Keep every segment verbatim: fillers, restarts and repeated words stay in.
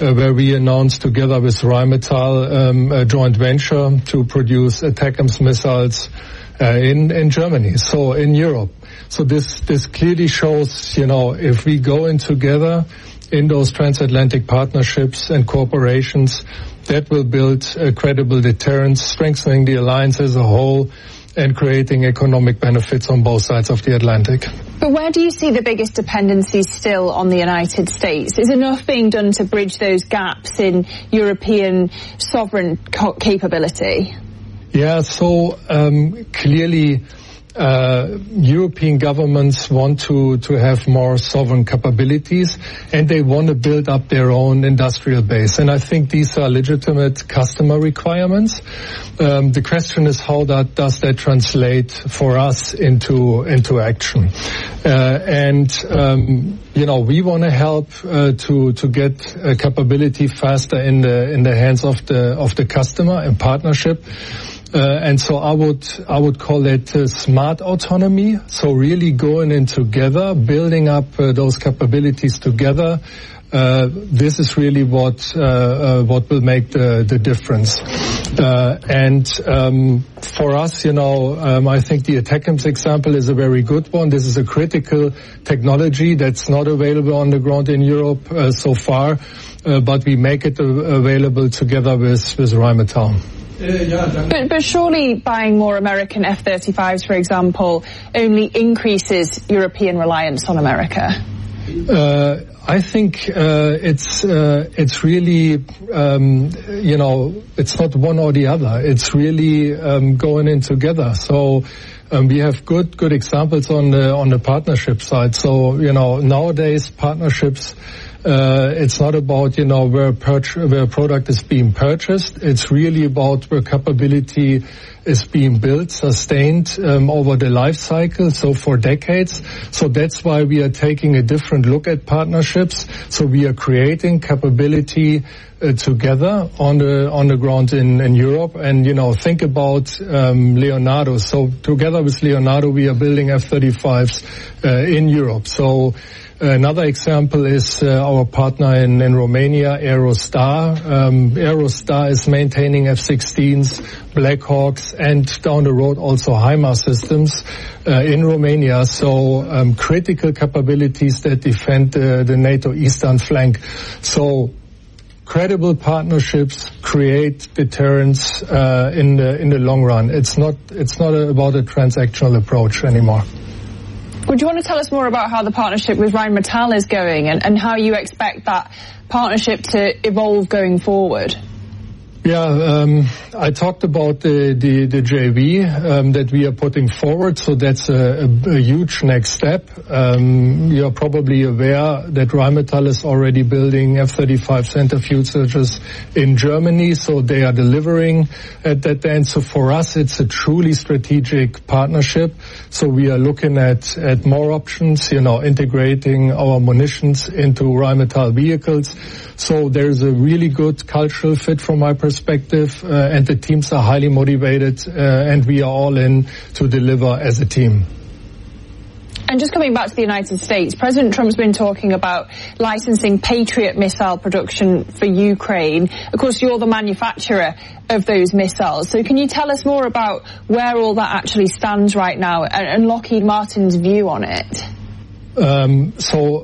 uh, where we announced together with Rheinmetall um, a joint venture to produce ATACMS missiles uh, in, in Germany, so in Europe. So this, this clearly shows, you know, if we go in together in those transatlantic partnerships and cooperations, that will build a credible deterrence, strengthening the alliance as a whole and creating economic benefits on both sides of the Atlantic. But where do you see the biggest dependencies still on the United States? Is enough being done to bridge those gaps in European sovereign co- capability? Yeah, so um, clearly uh, European governments want to, to have more sovereign capabilities, and they want to build up their own industrial base. And I think these are legitimate customer requirements. Um, the question is how that does that translate for us into into action. Uh, and um, you know, we want to help uh, to to get a capability faster in the in the hands of the of the customer in partnership. Uh, and so I would I would call it uh, smart autonomy. So really going in together, building up uh, those capabilities together. Uh, this is really what uh, uh, what will make the the difference. Uh, and um, for us, you know, um, I think the ATACMS example is a very good one. This is a critical technology that's not available on the ground in Europe uh, so far, uh, but we make it uh, available together with with Rheinmetall. But, but surely buying more American F thirty-fives, for example, only increases European reliance on America. Uh, I think uh, it's uh, it's really um, you know, it's not one or the other. It's really um, going in together. So um, we have good good examples on the on the partnership side. So you know, nowadays partnerships. Uh, it's not about, you know, where, purch- where a product is being purchased. It's really about where capability is being built, sustained um, over the life cycle, so for decades. So that's why we are taking a different look at partnerships. So we are creating capability uh, together on the on the ground in, in Europe. And, you know, think about um, Leonardo. So together with Leonardo, we are building F thirty-fives uh, in Europe. So another example is uh, our partner in, in Romania, Aerostar. Um, Aerostar is maintaining F sixteens, Black Hawks, and down the road also HIMARS systems uh, in Romania. So um, critical capabilities that defend uh, the NATO eastern flank. So credible partnerships create deterrence uh, in the in the long run. It's not it's not about a transactional approach anymore. Would you want to tell us more about how the partnership with Rheinmetall is going and, and how you expect that partnership to evolve going forward? Yeah, um, I talked about the, the, the J V um, that we are putting forward, so that's a, a, a huge next step. Um, you're probably aware that Rheinmetall is already building F thirty-five centrifuges in Germany, so they are delivering at that end. So for us, it's a truly strategic partnership. So we are looking at, at more options, you know, integrating our munitions into Rheinmetall vehicles. So there's a really good cultural fit from my perspective, uh, and the teams are highly motivated, uh, and we are all in to deliver as a team. And just coming back to the United States, President Trump's been talking about licensing Patriot missile production for Ukraine. Of course, you're the manufacturer of those missiles. So can you tell us more about where all that actually stands right now and, and Lockheed Martin's view on it? Um, so...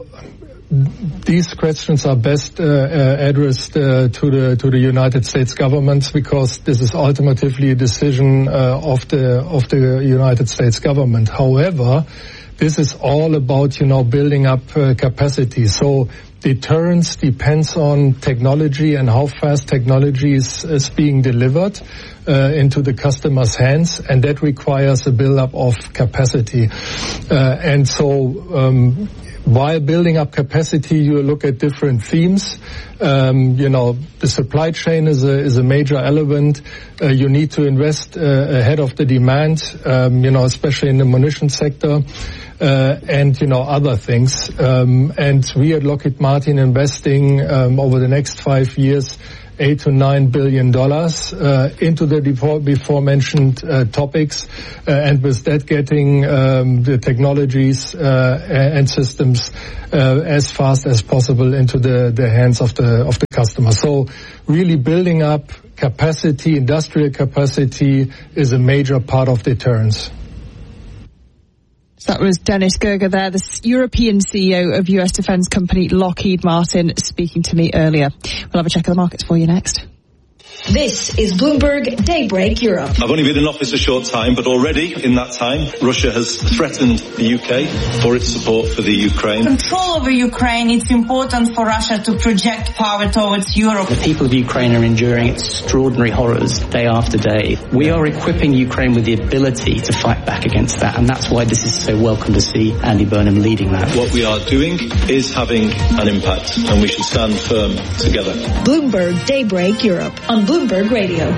These questions are best uh, uh, addressed uh, to the to the United States government, because this is ultimately a decision uh, of the of the United States government. However, this is all about, you know, building up uh, capacity. So deterrence depends on technology and how fast technology is, is being delivered uh, into the customer's hands, and that requires a build-up of capacity. Uh, and so. Um, While building up capacity, you look at different themes. Um, you know, the supply chain is a, is a major element. Uh, you need to invest uh, ahead of the demand, um, you know, especially in the munition sector, uh, and, you know, other things. Um, and we at Lockheed Martin investing um, over the next five years eight to nine billion dollars uh, into the before, before mentioned uh, topics, uh, and with that getting um, the technologies uh, and systems uh, as fast as possible into the, the hands of the of the customer. So really building up capacity, industrial capacity, is a major part of deterrence. So that was Dennis Gerger there, the European C E O of U S defence company Lockheed Martin, speaking to me earlier. We'll have a check of the markets for you next. This is Bloomberg Daybreak Europe. I've only been in office a short time, but already in that time, Russia has threatened the U K for its support for the Ukraine. Control over Ukraine, it's important for Russia to project power towards Europe. The people of Ukraine are enduring extraordinary horrors day after day. We are equipping Ukraine with the ability to fight back against that, and that's why this is so welcome to see Andy Burnham leading that. What we are doing is having an impact, and we should stand firm together. Bloomberg Daybreak Europe on Bloomberg Radio.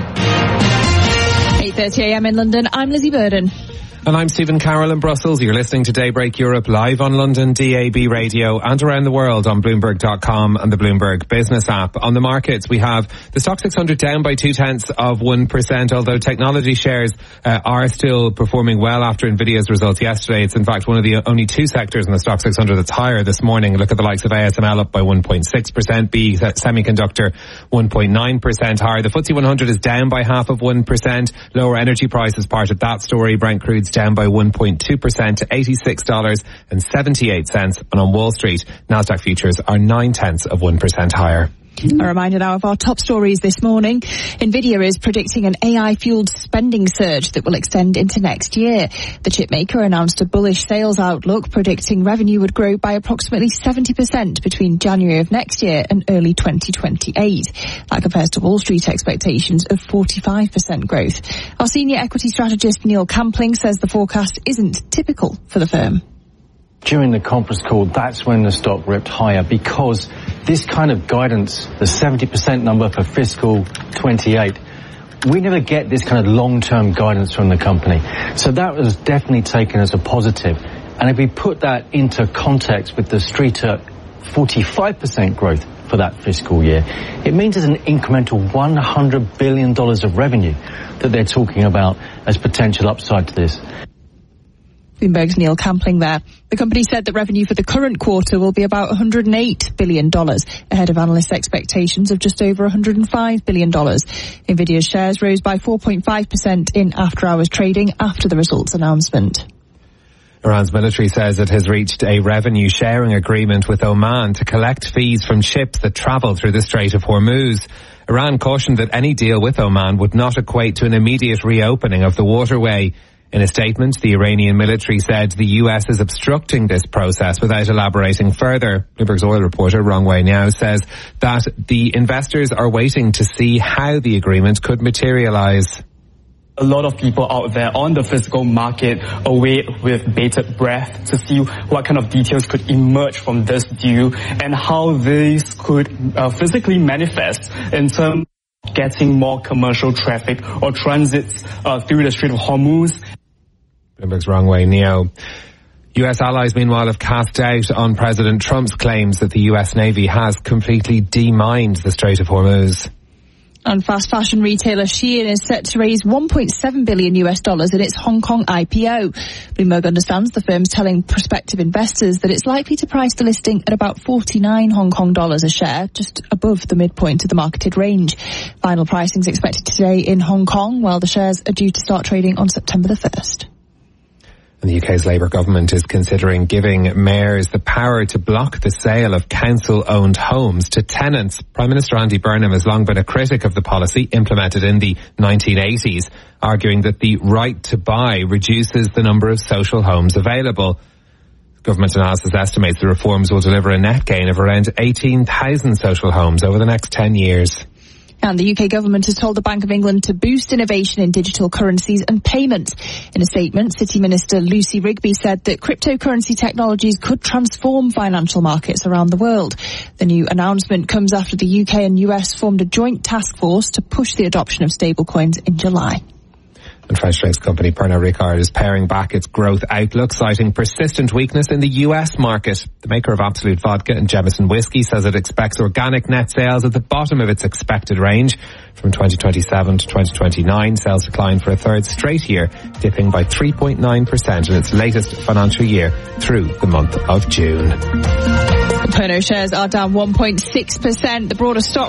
eight thirty a m in London, I'm Lizzie Burden. And I'm Stephen Carroll in Brussels. You're listening to Daybreak Europe live on London D A B radio and around the world on Bloomberg dot com and the Bloomberg Business app. On the markets, we have the Stock six hundred down by two tenths of one percent, although technology shares uh, are still performing well after Nvidia's results yesterday. It's in fact one of the only two sectors in the Stock six hundred that's higher this morning. Look at the likes of A S M L up by one point six percent, B Semiconductor one point nine percent higher. The F T S E one hundred is down by half of one percent. Lower energy prices part of that story. Brent crude's down by one point two percent to eighty-six dollars and seventy-eight cents. And on Wall Street, Nasdaq futures are nine tenths of one percent higher. A reminder now of our top stories this morning. Nvidia is predicting an A I-fueled spending surge that will extend into next year. The chipmaker announced a bullish sales outlook, predicting revenue would grow by approximately seventy percent between January of next year and early twenty twenty-eight. That compares to Wall Street expectations of forty-five percent growth. Our senior equity strategist Neil Campling says the forecast isn't typical for the firm. During the conference call, that's when the stock ripped higher, because this kind of guidance, the seventy percent number for fiscal twenty-eight, we never get this kind of long-term guidance from the company. So that was definitely taken as a positive. And if we put that into context with the street at forty-five percent growth for that fiscal year, it means there's an incremental one hundred billion dollars of revenue that they're talking about as potential upside to this. Bloomberg's Neil Campling there. The company said that revenue for the current quarter will be about one hundred eight billion dollars, ahead of analysts' expectations of just over one hundred five billion dollars. Nvidia's shares rose by four point five percent in after-hours trading after the results announcement. Iran's military says it has reached a revenue sharing agreement with Oman to collect fees from ships that travel through the Strait of Hormuz. Iran cautioned that any deal with Oman would not equate to an immediate reopening of the waterway. In a statement, the Iranian military said the U S is obstructing this process without elaborating further. Bloomberg's oil reporter, Rong Wei Now, says that the investors are waiting to see how the agreement could materialize. A lot of people out there on the physical market await with bated breath to see what kind of details could emerge from this deal and how these could uh, physically manifest in terms of getting more commercial traffic or transits uh, through the Strait of Hormuz. Bloomberg's Rong Wei Neo. U S allies, meanwhile, have cast doubt on President Trump's claims that the U S Navy has completely demined the Strait of Hormuz. And fast fashion retailer Shein is set to raise one point seven billion U S dollars in its Hong Kong I P O. Bloomberg understands the firm's telling prospective investors that it's likely to price the listing at about forty-nine Hong Kong dollars a share, just above the midpoint of the marketed range. Final pricing is expected today in Hong Kong, while the shares are due to start trading on September the first. And the U K's Labour government is considering giving mayors the power to block the sale of council-owned homes to tenants. Prime Minister Andy Burnham has long been a critic of the policy implemented in the nineteen eighties, arguing that the right to buy reduces the number of social homes available. Government analysis estimates the reforms will deliver a net gain of around eighteen thousand social homes over the next ten years. And the U K government has told the Bank of England to boost innovation in digital currencies and payments. In a statement, City Minister Lucy Rigby said that cryptocurrency technologies could transform financial markets around the world. The new announcement comes after the U K and U S formed a joint task force to push the adoption of stablecoins in July. And French drinks company Pernod Ricard is paring back its growth outlook, citing persistent weakness in the U S market. The maker of Absolute Vodka and Jameson Whiskey says it expects organic net sales at the bottom of its expected range. From twenty twenty-seven to twenty twenty-nine, sales declined for a third straight year, dipping by three point nine percent in its latest financial year through the month of June. Pernod shares are down one point six percent. The broader stock